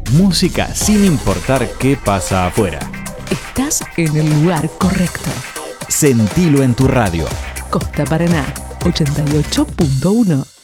Música sin importar qué pasa afuera. Estás en el lugar correcto. Sentilo en tu radio. Costa Paraná 88.1.